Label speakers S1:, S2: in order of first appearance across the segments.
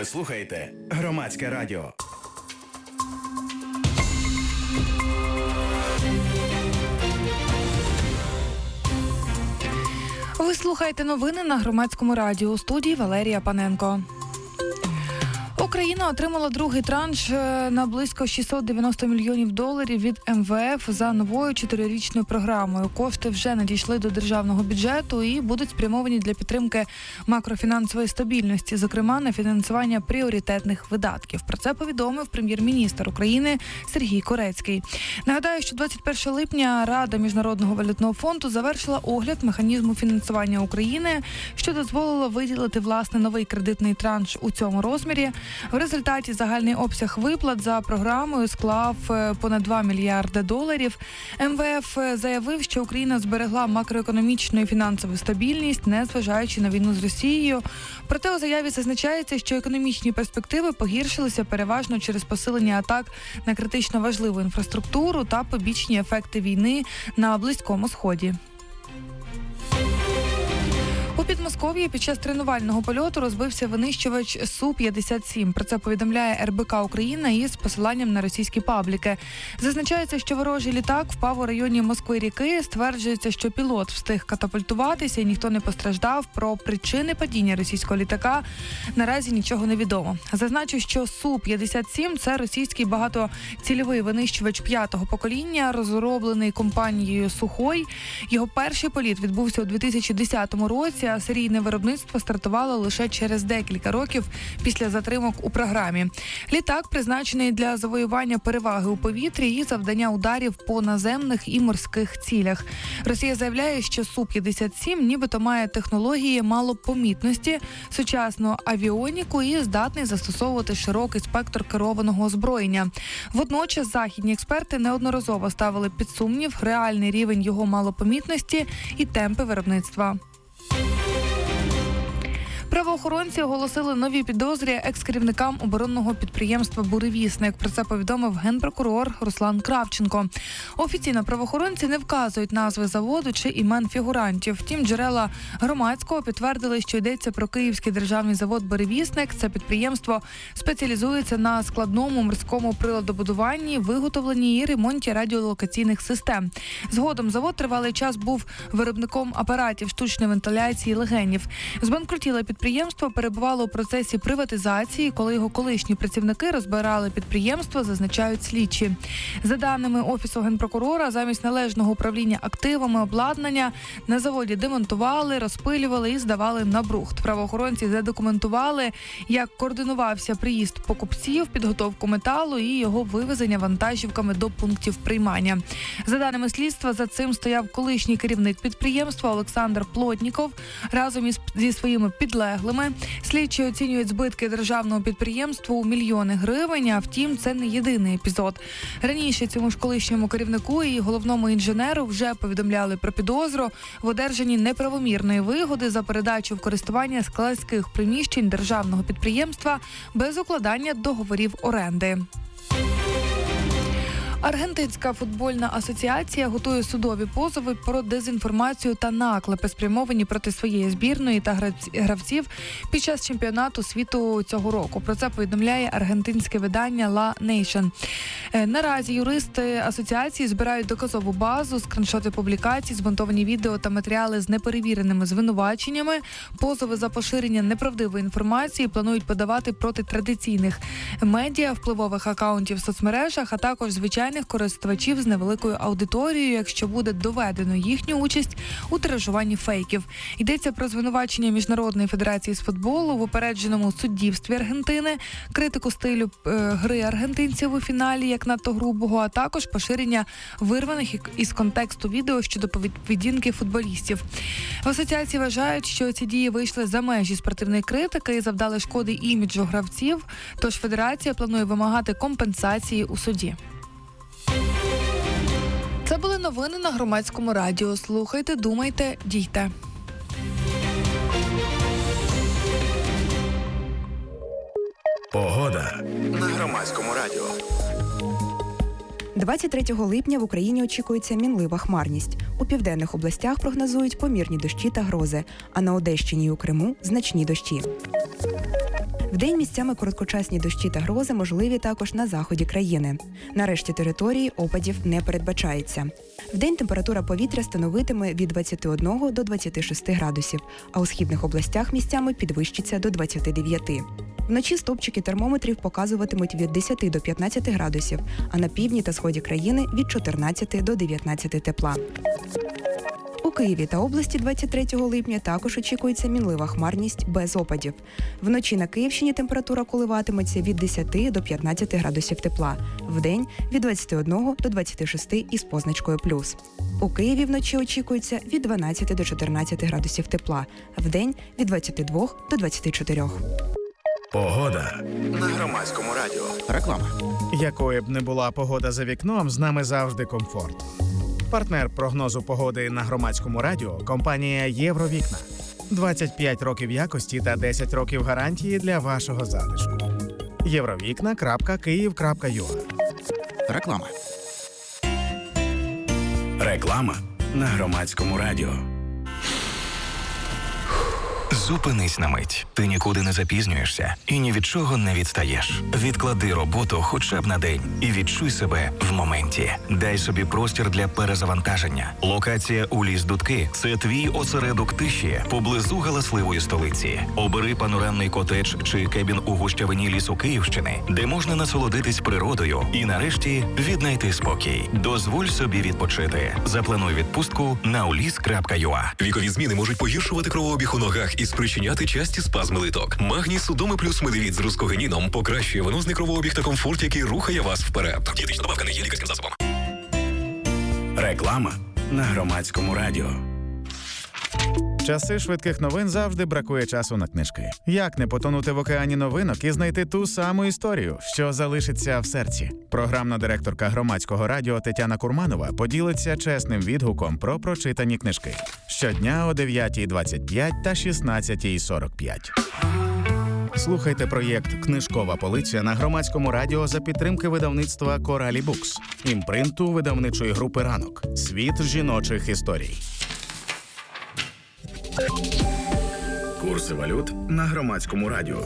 S1: Ви слухаєте Громадське радіо.
S2: Ви слухаєте новини на Громадському радіо. У студії Валерія Паненко. Україна отримала другий транш на близько $690 мільйонів від МВФ за новою 4-річною програмою. Кошти вже надійшли до державного бюджету і будуть спрямовані для підтримки макрофінансової стабільності, зокрема на фінансування пріоритетних видатків. Про це повідомив прем'єр-міністр України Сергій Корецький. Нагадаю, що 21 липня Рада Міжнародного валютного фонду завершила огляд механізму фінансування України, що дозволило виділити, власне, новий кредитний транш у цьому розмірі. В результаті загальний обсяг виплат за програмою склав понад $2 мільярди. МВФ заявив, що Україна зберегла макроекономічну і фінансову стабільність, незважаючи на війну з Росією. Проте у заяві зазначається, що економічні перспективи погіршилися переважно через посилення атак на критично важливу інфраструктуру та побічні ефекти війни на Близькому Сході. У Підмосков'ї під час тренувального польоту розбився винищувач Су-57. Про це повідомляє РБК Україна із посиланням на російські пабліки. Зазначається, що ворожий літак впав у районі Москви-ріки. Стверджується, що пілот встиг катапультуватися і ніхто не постраждав. Про причини падіння російського літака наразі нічого не відомо. Зазначу, що Су-57 – це російський багатоцільовий винищувач 5-го покоління, розроблений компанією «Сухой». Його перший політ відбувся у 2010 році, а серійне виробництво стартувало лише через декілька років після затримок у програмі. Літак призначений для завоювання переваги у повітрі і завдання ударів по наземних і морських цілях. Росія заявляє, що Су-57 нібито має технології малопомітності, сучасну авіоніку і здатний застосовувати широкий спектр керованого озброєння. Водночас західні експерти неодноразово ставили під сумнів реальний рівень його малопомітності і темпи виробництва. Правоохоронці оголосили нові підозри екс-керівникам оборонного підприємства «Буревісник». Про це повідомив генпрокурор Руслан Кравченко. Офіційно правоохоронці не вказують назви заводу чи імен фігурантів. Втім, джерела громадського підтвердили, що йдеться про Київський державний завод «Буревісник». Це підприємство спеціалізується на складному морському приладобудуванні, виготовленні і ремонті радіолокаційних систем. Згодом завод тривалий час був виробником апаратів штучної вентиляції легенів. Збанкрутіле підприємство перебувало у процесі приватизації, коли його колишні працівники розбирали підприємство, зазначають слідчі. За даними Офісу генпрокурора, замість належного управління активами, обладнання на заводі демонтували, розпилювали і здавали на брухт. Правоохоронці задокументували, як координувався приїзд покупців, підготовку металу і його вивезення вантажівками до пунктів приймання. За даними слідства, за цим стояв колишній керівник підприємства Олександр Плотніков разом зі своїми підлеглими. Слідчі оцінюють збитки державного підприємства у мільйони гривень, а втім, це не єдиний епізод. Раніше цьому ж колишньому керівнику і головному інженеру вже повідомляли про підозру в одержанні неправомірної вигоди за передачу в користування складських приміщень державного підприємства без укладання договорів оренди. Аргентинська футбольна асоціація готує судові позови про дезінформацію та наклепи, спрямовані проти своєї збірної та гравців під час чемпіонату світу цього року. Про це повідомляє аргентинське видання La Nation. Наразі юристи асоціації збирають доказову базу, скріншоти публікацій, змонтовані відео та матеріали з неперевіреними звинуваченнями. Позови за поширення неправдивої інформації планують подавати проти традиційних медіа, впливових акаунтів в соцмережах, а також звичайних користувачів з невеликою аудиторією, якщо буде доведено їхню участь у тиражуванні фейків. Йдеться про звинувачення Міжнародної федерації з футболу в упередженому суддівстві Аргентини, критику стилю гри аргентинців у фіналі як надто грубого, а також поширення вирваних із контексту відео щодо поведінки футболістів. В асоціації вважають, що ці дії вийшли за межі спортивної критики і завдали шкоди іміджу гравців, тож федерація планує вимагати компенсації у суді. Це були новини на Громадському радіо. Слухайте, думайте, дійте.
S1: Погода на Громадському радіо.
S3: 23 липня в Україні очікується мінлива хмарність. У південних областях прогнозують помірні дощі та грози, а на Одещині і у Криму – значні дощі. Вдень місцями короткочасні дощі та грози можливі також на заході країни. На решті території опадів не передбачається. Вдень температура повітря становитиме від 21 до 26 градусів, а у східних областях місцями підвищиться до 29. Вночі стовпчики термометрів показуватимуть від 10 до 15 градусів, а на півдні та сході країни – від 14 до 19 тепла. У Києві та області 23 липня також очікується мінлива хмарність без опадів. Вночі на Київщині температура коливатиметься від 10 до 15 градусів тепла. Вдень – від 21 до 26 із позначкою плюс. У Києві вночі очікується від 12 до 14 градусів тепла. Вдень – від 22 до 24.
S1: Погода на Громадському радіо.
S4: Реклама.
S5: Якою б не була погода за вікном, з нами завжди комфорт. Партнер прогнозу погоди на Громадському радіо – компанія «Євровікна». 25 років якості та 10 років гарантії для вашого затишку. Євровікна.Київ.ua.
S4: Реклама.
S1: Реклама на Громадському радіо.
S6: Зупинись на мить. Ти нікуди не запізнюєшся і ні від чого не відстаєш. Відклади роботу хоча б на день і відчуй себе в моменті. Дай собі простір для перезавантаження. Локація у Ліс-Дудки – це твій осередок тиші поблизу галасливої столиці. Обери панорамний котедж чи кебін у гущавині лісу Київщини, де можна насолодитись природою і нарешті віднайти спокій. Дозволь собі відпочити. Заплануй відпустку на ulis.ua.
S7: Вікові зміни можуть погіршувати кровообіг у ногах і спричиняти часті спазми литок. Магній Судоми плюс медивіт з рускогеніном покращує венозний кровообіг та комфорт, який рухає вас вперед. Дієтична добавка не є лікарським засобом.
S1: Реклама на Громадському радіо.
S5: В часи швидких новин завжди бракує часу на книжки. Як не потонути в океані новинок і знайти ту саму історію, що залишиться в серці? Програмна директорка Громадського радіо Тетяна Курманова поділиться чесним відгуком про прочитані книжки. Щодня о 9:25 та 16:45. Слухайте проєкт «Книжкова полиця» на Громадському радіо за підтримки видавництва «Коралі Букс», імпринту видавничої групи «Ранок». Світ жіночих історій.
S1: Курси валют на Громадському радіо.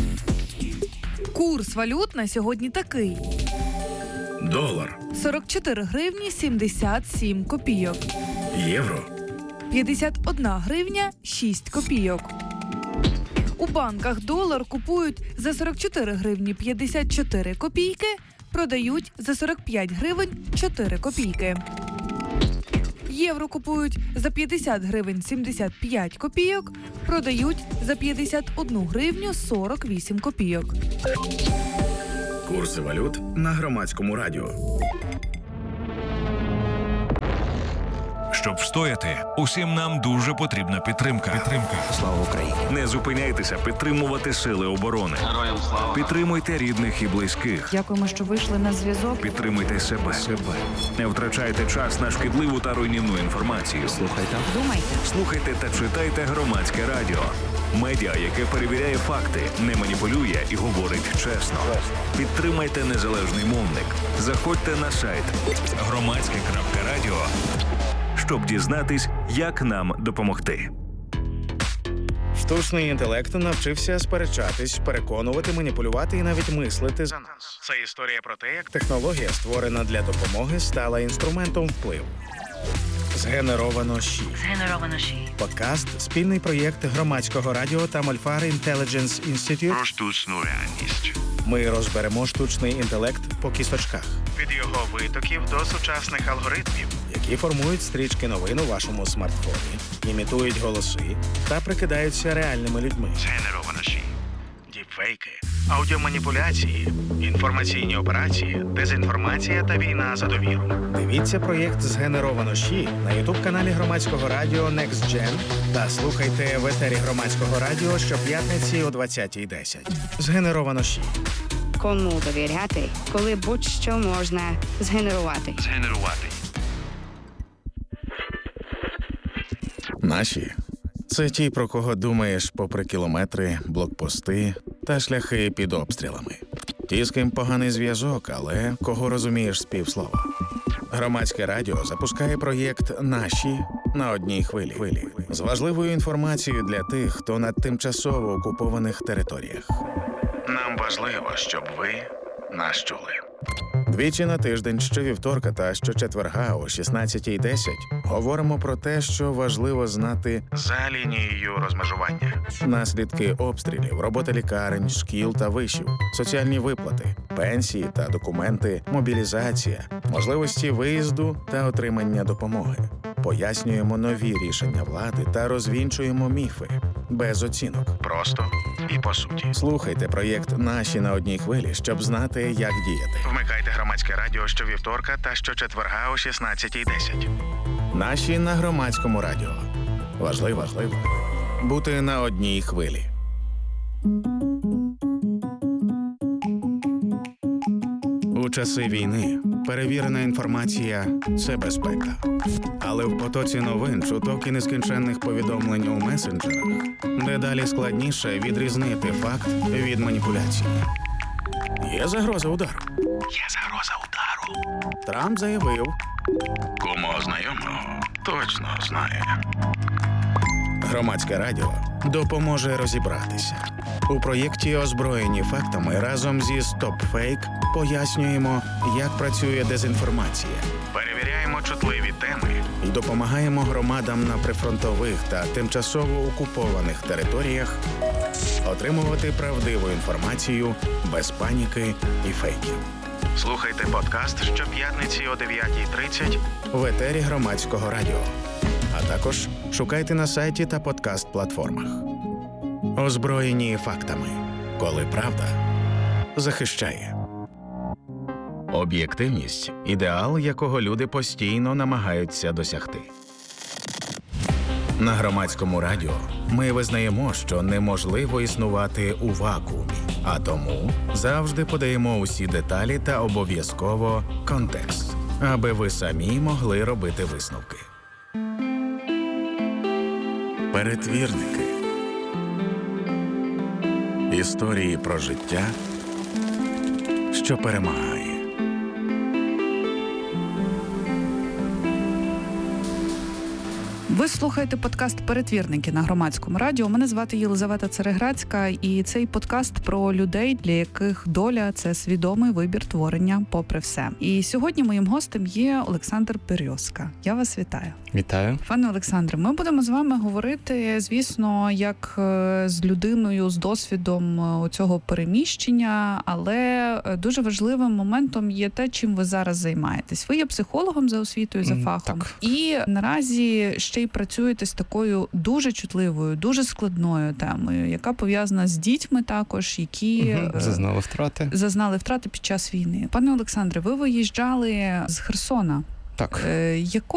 S2: Курс валют на сьогодні такий.
S1: Долар,
S2: 44 гривні 77 копійок.
S1: євро,
S2: 51 гривня 6 копійок. У банках долар купують за 44 гривні 54 копійки, продають за 45 гривень 4 копійки. Євро купують за 50 гривень 75 копійок, продають за 51 гривню 48 копійок.
S1: курси валют на Громадському радіо.
S8: Щоб встояти, усім нам дуже потрібна підтримка.
S4: Слава Україні.
S8: Не зупиняйтеся підтримувати сили оборони.
S9: Героям слава!
S8: Підтримуйте рідних і близьких.
S10: Дякуємо, що вийшли на зв'язок.
S8: Підтримуйте себе. Не втрачайте час на шкідливу та руйнівну інформацію. Слухайте та читайте Громадське радіо. Медіа, яке перевіряє факти, не маніпулює і говорить чесно. Підтримайте незалежний мовник. Заходьте на сайт громадське.радіо, щоб дізнатись, як нам допомогти.
S5: Штучний інтелект навчився сперечатись, переконувати, маніпулювати і навіть мислити за нас. Це історія про те, як технологія, створена для допомоги, стала інструментом впливу. Згенеровано ЩІ. Подкаст – спільний проєкт Громадського радіо та Мольфар Intelligence Institute.
S8: Про штучну реальність.
S5: Ми розберемо штучний інтелект по кісточках. Від його витоків до сучасних алгоритмів, які формують стрічки новин у вашому смартфоні, імітують голоси та прикидаються реальними людьми.
S8: Згенеровано ЩІ.
S5: Діпфейки, аудіоманіпуляції, інформаційні операції, дезінформація та війна за довіру. Дивіться проєкт «Згенеровано ЩІ» на ютуб-каналі Громадського радіо Next Gen та слухайте в етері Громадського радіо щоп'ятниці о 20:10. «Згенеровано ЩІ».
S10: Кому довіряти, коли будь-що можна згенерувати.
S5: Наші – це ті, про кого думаєш попри кілометри, блокпости та шляхи під обстрілами. Ті, з ким поганий зв'язок, але кого розумієш з півслова. Громадське радіо запускає проєкт «Наші» на одній хвилі. З важливою інформацією для тих, хто на тимчасово окупованих територіях.
S1: Нам важливо, щоб ви нас чули.
S5: Двічі на тиждень, щовівторка та щочетверга о 16:10 говоримо про те, що важливо знати
S1: За лінією розмежування.
S5: наслідки обстрілів, робота лікарень, шкіл та вишів, соціальні виплати, пенсії та документи, мобілізація, можливості виїзду та отримання допомоги. Пояснюємо нові рішення влади та розвінчуємо міфи без оцінок.
S1: Просто і по суті.
S5: Слухайте проєкт «Наші на одній хвилі», щоб знати, як діяти.
S1: Вмикайте громадське радіо щовівторка та щочетверга о 16:10.
S5: Наші на громадському радіо. Важливо бути на одній хвилі. У часи війни перевірена інформація – це безпека. Але в потоці новин, чуток і нескінченних повідомлень у месенджерах дедалі складніше відрізнити факт від маніпуляції. Є загроза удару. Трамп заявив.
S1: Кому знайомого точно знає.
S5: Громадське радіо допоможе розібратися. У проєкті «Озброєні фактами» разом зі «Стоп-фейк» пояснюємо, як працює дезінформація.
S1: Перевіряємо чутливі теми.
S5: І допомагаємо громадам на прифронтових та тимчасово окупованих територіях отримувати правдиву інформацію без паніки і фейків.
S1: Слухайте подкаст щоп'ятниці о 9:30
S5: В етері Громадського радіо. А також шукайте на сайті та подкаст-платформах. Озброєні фактами. Коли правда захищає. Об'єктивність – ідеал, якого люди постійно намагаються досягти. На Громадському радіо ми визнаємо, що неможливо існувати у вакуумі, а тому завжди подаємо усі деталі та обов'язково контекст, аби ви самі могли робити висновки. Перетвірники. Історії про життя, що перемагає.
S9: Ви слухаєте подкаст «Перетвірники» на Громадському радіо. Мене звати Єлизавета Цереграцька, і цей подкаст про людей, для яких доля – це свідомий вибір творення попри все. І сьогодні моїм гостем є Олександр Березка. Я вас вітаю.
S11: Вітаю.
S9: Пане Олександре, ми будемо з вами говорити, звісно, як з людиною з досвідом цього переміщення, але дуже важливим моментом є те, чим ви зараз займаєтесь. Ви є психологом за освітою, за фахом.
S11: Так.
S9: І наразі ще й працюєте з такою дуже чутливою, дуже складною темою, яка пов'язана з дітьми також, які зазнали втрати під час війни. Пане Олександре, ви виїжджали з Херсона.
S11: Так.
S9: Якою